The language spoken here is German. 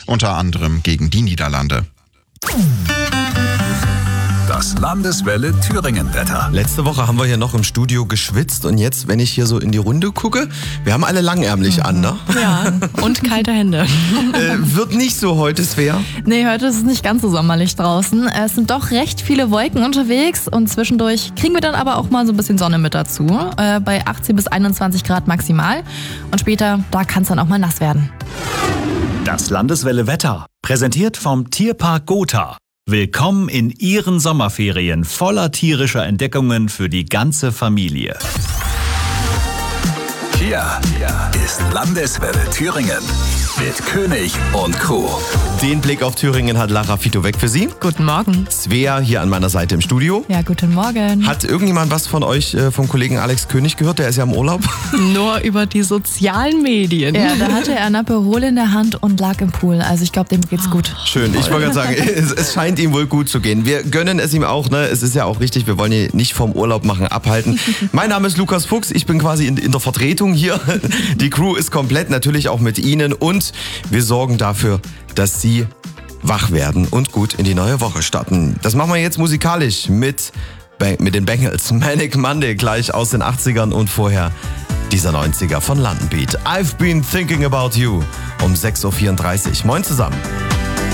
unter anderem gegen die Niederlande. Das Landeswelle Thüringen-Wetter. Letzte Woche haben wir hier noch im Studio geschwitzt und jetzt, wenn ich hier so in die Runde gucke, wir haben alle langärmlich an, ne? Ja, und kalte Hände. Wird nicht so heute, Svea? Nee, heute ist es nicht ganz so sommerlich draußen. Es sind doch recht viele Wolken unterwegs und zwischendurch kriegen wir dann aber auch mal so ein bisschen Sonne mit dazu. Bei 18 bis 21 Grad maximal. Und später, da kann es dann auch mal nass werden. Das Landeswelle Wetter. Präsentiert vom Tierpark Gotha. Willkommen in Ihren Sommerferien voller tierischer Entdeckungen für die ganze Familie. Hier ist Landeswelle Thüringen mit König und Crew. Den Blick auf Thüringen hat Lara Fito weg für Sie. Guten Morgen. Svea hier an meiner Seite im Studio. Ja, guten Morgen. Hat irgendjemand was von euch vom Kollegen Alex König gehört? Der ist ja im Urlaub. Nur über die sozialen Medien. Ja, da hatte er ein Aperol in der Hand und lag im Pool. Also ich glaube, dem geht's gut. Schön, ich wollte gerade sagen, es scheint ihm wohl gut zu gehen. Wir gönnen es ihm auch, ne? Es ist ja auch richtig, wir wollen ihn nicht vom Urlaub machen abhalten. Mein Name ist Lukas Fuchs, ich bin quasi in der Vertretung hier. Die Crew ist komplett, natürlich auch mit Ihnen und wir sorgen dafür, dass Sie wach werden und gut in die neue Woche starten. Das machen wir jetzt musikalisch mit den Bengals. Manic Monday gleich aus den 80ern und vorher dieser 90er von London Beat. I've been thinking about you um 6.34 Uhr. Moin zusammen.